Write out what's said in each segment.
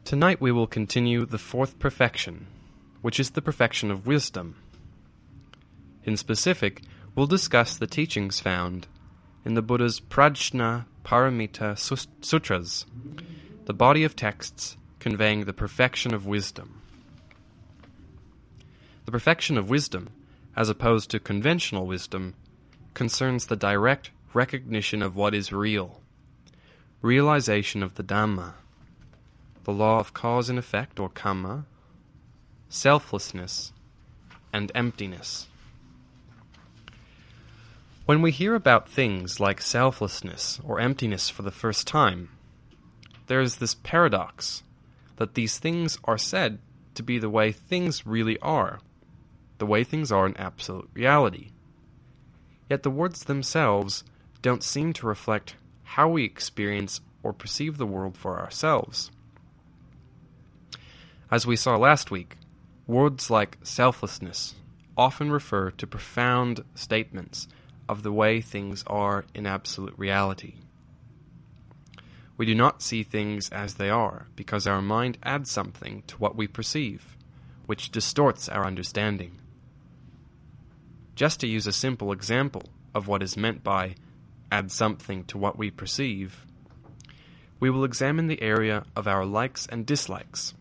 Tonight we will continue the fourth perfection, which is the perfection of wisdom. In specific, we'll discuss the teachings found in the Buddha's Prajna Paramita Sutras, the body of texts conveying the perfection of wisdom. The perfection of wisdom, as opposed to conventional wisdom, concerns the direct recognition of what is real, realization of the Dhamma, the law of cause and effect, or karma, selflessness, and emptiness. When we hear about things like selflessness or emptiness for the first time, there is this paradox that these things are said to be the way things really are, the way things are in absolute reality. Yet the words themselves don't seem to reflect how we experience or perceive the world for ourselves. As we saw last week, words like selflessness often refer to profound statements of the way things are in absolute reality. We do not see things as they are because our mind adds something to what we perceive, which distorts our understanding. Just to use a simple example of what is meant by add something to what we perceive, we will examine the area of our likes and dislikes.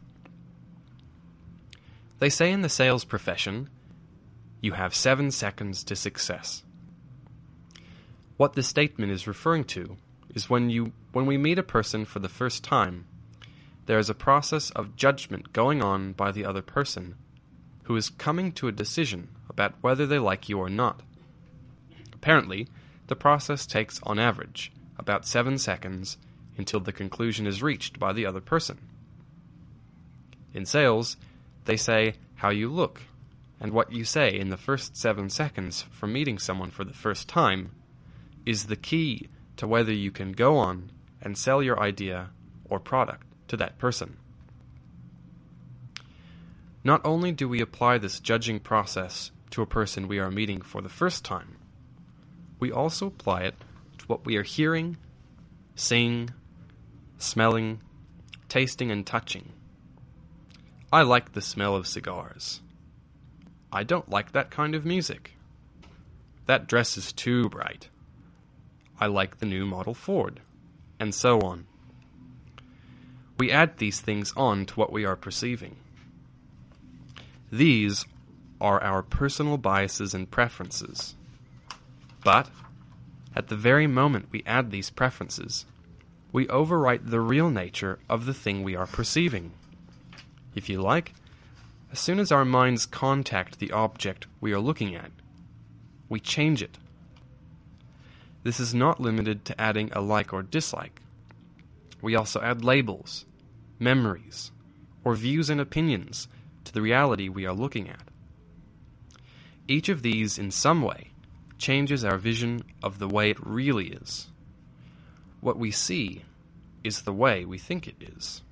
They say in the sales profession, you have 7 seconds to success. What this statement is referring to is when we meet a person for the first time, there is a process of judgment going on by the other person, who is coming to a decision about whether they like you or not. Apparently, the process takes, on average, about 7 seconds until the conclusion is reached by the other person. In sales, they say how you look, and what you say in the first 7 seconds from meeting someone for the first time is the key to whether you can go on and sell your idea or product to that person. Not only do we apply this judging process to a person we are meeting for the first time, we also apply it to what we are hearing, seeing, smelling, tasting, and touching. I like the smell of cigars. I don't like that kind of music. That dress is too bright. I like the new model Ford, and so on. We add these things on to what we are perceiving. These are our personal biases and preferences. But, at the very moment we add these preferences, we overwrite the real nature of the thing we are perceiving. If you like, as soon as our minds contact the object we are looking at, we change it. This is not limited to adding a like or dislike. We also add labels, memories, or views and opinions to the reality we are looking at. Each of these, in some way, changes our vision of the way it really is. What we see is the way we think it is.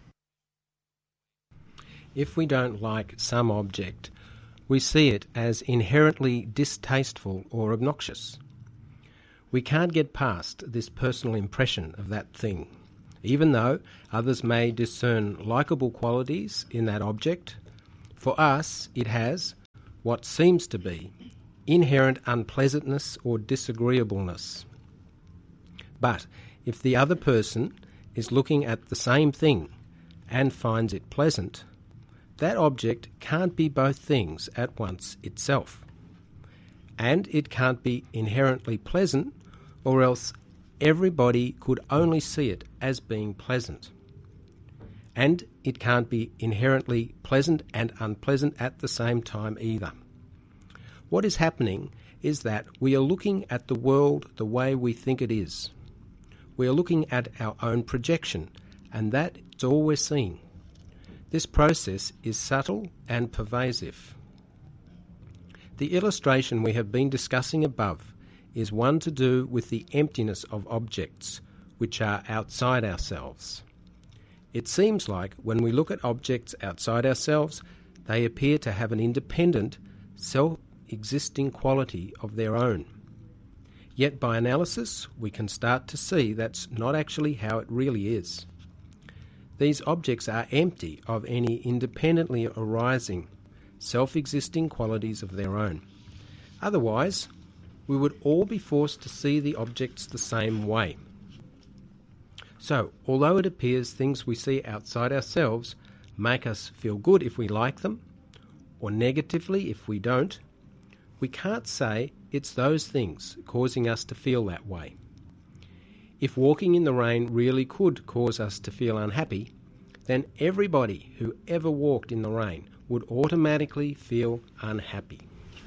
If we don't like some object, we see it as inherently distasteful or obnoxious. We can't get past this personal impression of that thing, even though others may discern likeable qualities in that object. For us, it has what seems to be inherent unpleasantness or disagreeableness. But if the other person is looking at the same thing and finds it pleasant, that object can't be both things at once itself. And it can't be inherently pleasant, or else everybody could only see it as being pleasant. And it can't be inherently pleasant and unpleasant at the same time either. What is happening is that we are looking at the world the way we think it is. We are looking at our own projection, and that is all we're seeing. This process is subtle and pervasive. The illustration we have been discussing above is one to do with the emptiness of objects, which are outside ourselves. It seems like when we look at objects outside ourselves, they appear to have an independent, self-existing quality of their own. Yet by analysis, we can start to see that's not actually how it really is. These objects are empty of any independently arising, self-existing qualities of their own. Otherwise, we would all be forced to see the objects the same way. So, although it appears things we see outside ourselves make us feel good if we like them, or negatively if we don't, we can't say it's those things causing us to feel that way. If walking in the rain really could cause us to feel unhappy, then everybody who ever walked in the rain would automatically feel unhappy.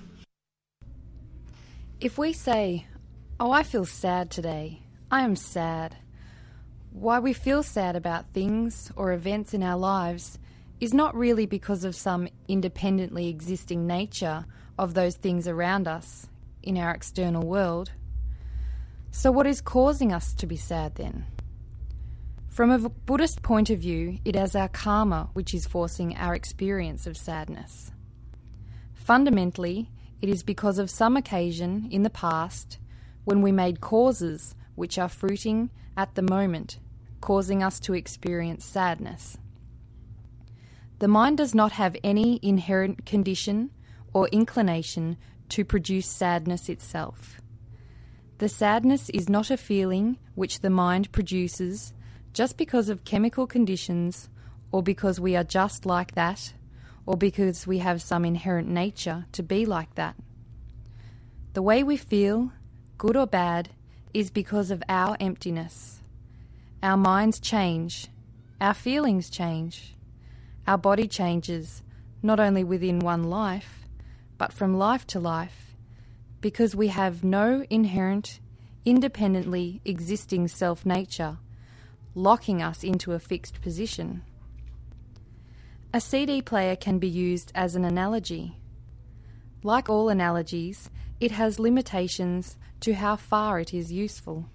If we say, "Oh, I feel sad today. I am sad," why we feel sad about things or events in our lives is not really because of some independently existing nature of those things around us in our external world. So what is causing us to be sad then? From a Buddhist point of view, it is our karma which is forcing our experience of sadness. Fundamentally, it is because of some occasion in the past when we made causes which are fruiting at the moment, causing us to experience sadness. The mind does not have any inherent condition or inclination to produce sadness itself. The sadness is not a feeling which the mind produces just because of chemical conditions, or because we are just like that, or because we have some inherent nature to be like that. The way we feel, good or bad, is because of our emptiness. Our minds change, our feelings change, our body changes, not only within one life, but from life to life, because we have no inherent, independently existing self-nature, locking us into a fixed position. A CD player can be used as an analogy. Like all analogies, it has limitations to how far it is useful.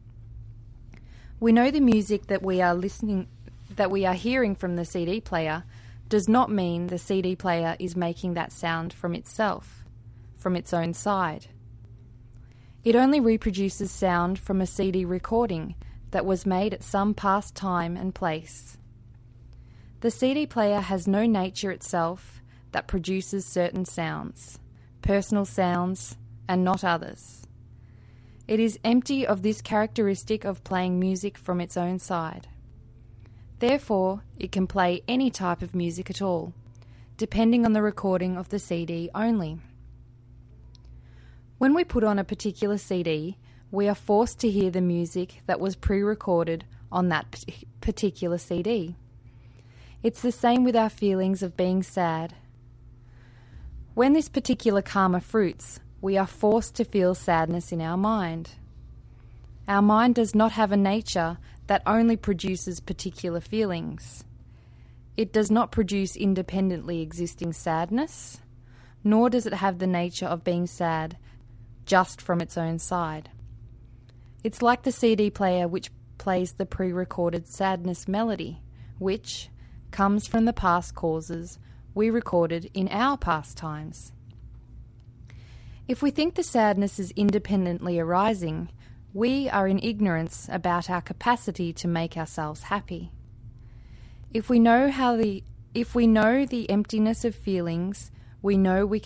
We know the music that we are hearing from the CD player does not mean the CD player is making that sound from itself, from its own side. It only reproduces sound from a CD recording that was made at some past time and place. The CD player has no nature itself that produces certain sounds, personal sounds, and not others. It is empty of this characteristic of playing music from its own side. Therefore, it can play any type of music at all, depending on the recording of the CD only. When we put on a particular CD, we are forced to hear the music that was pre-recorded on that particular CD. It's the same with our feelings of being sad. When this particular karma fruits, we are forced to feel sadness in our mind. Our mind does not have a nature that only produces particular feelings. It does not produce independently existing sadness, nor does it have the nature of being sad just from its own side. It's like the CD player which plays the pre-recorded sadness melody, which comes from the past causes we recorded in our past times. If we think the sadness is independently arising, we are in ignorance about our capacity to make ourselves happy. If we know the emptiness of feelings, we know we